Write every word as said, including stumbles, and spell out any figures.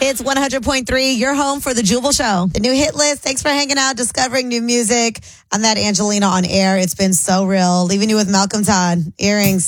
It's one hundred point three, your home for the Jubal Show. The new hit list. Thanks for hanging out, discovering new music. I'm that Angelina on air. It's been so real. Leaving you with Malcolm Todd. Earrings.